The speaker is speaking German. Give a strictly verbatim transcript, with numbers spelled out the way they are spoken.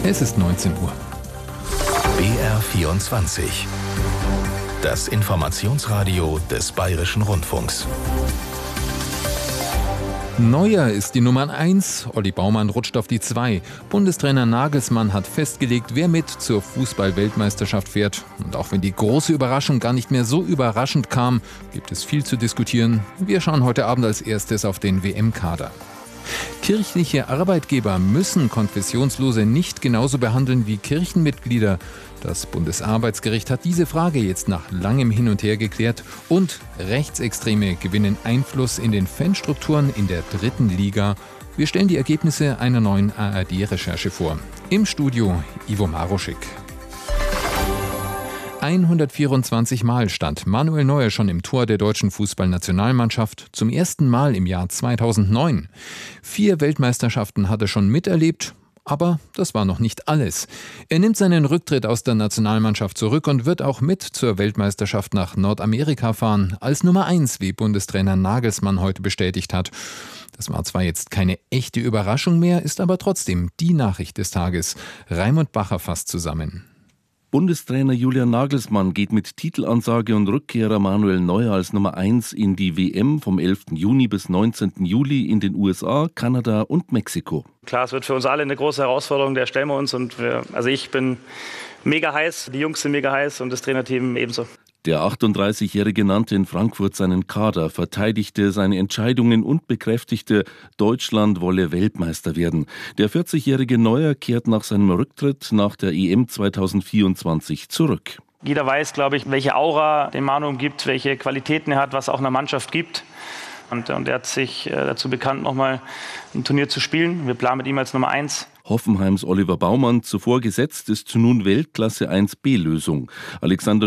Es ist neunzehn Uhr. B R vierundzwanzig. Das Informationsradio des Bayerischen Rundfunks. Neuer ist die Nummer eins, Olli Baumann rutscht auf die zwei. Bundestrainer Nagelsmann hat festgelegt, wer mit zur Fußball-Weltmeisterschaft fährt. Und auch wenn die große Überraschung gar nicht mehr so überraschend kam, gibt es viel zu diskutieren. Wir schauen heute Abend als erstes auf den W M-Kader. Kirchliche Arbeitgeber müssen Konfessionslose nicht genauso behandeln wie Kirchenmitglieder. Das Bundesarbeitsgericht hat diese Frage jetzt nach langem Hin und Her geklärt. Und Rechtsextreme gewinnen Einfluss in den Fanstrukturen in der dritten Liga. Wir stellen die Ergebnisse einer neuen A R D-Recherche vor. Im Studio Ivo Maroschik. hundertvierundzwanzig Mal stand Manuel Neuer schon im Tor der deutschen Fußballnationalmannschaft, zum ersten Mal im Jahr zweitausendneun. Vier Weltmeisterschaften hat er schon miterlebt, aber das war noch nicht alles. Er nimmt seinen Rücktritt aus der Nationalmannschaft zurück und wird auch mit zur Weltmeisterschaft nach Nordamerika fahren, als Nummer eins, wie Bundestrainer Nagelsmann heute bestätigt hat. Das war zwar jetzt keine echte Überraschung mehr, ist aber trotzdem die Nachricht des Tages. Raimund Bacher fasst zusammen. Bundestrainer Julian Nagelsmann geht mit Titelansage und Rückkehrer Manuel Neuer als Nummer eins in die W M vom elften Juni bis neunzehnten Juli in den U S A, Kanada und Mexiko. Klar, es wird für uns alle eine große Herausforderung, der stellen wir uns. Und wir, also ich bin mega heiß, die Jungs sind mega heiß und das Trainerteam ebenso. Der achtunddreißigjährige nannte in Frankfurt seinen Kader, verteidigte seine Entscheidungen und bekräftigte, Deutschland wolle Weltmeister werden. Der vierzigjährige Neuer kehrt nach seinem Rücktritt nach der E M zweitausendvierundzwanzig zurück. Jeder weiß, glaube ich, welche Aura den Manu umgibt, welche Qualitäten er hat, was auch einer Mannschaft gibt. Und, und er hat sich äh, dazu bekannt, nochmal ein Turnier zu spielen. Wir planen mit ihm als Nummer eins. Hoffenheims Oliver Baumann, zuvor gesetzt, ist nun Weltklasse eins B Lösung. Alexander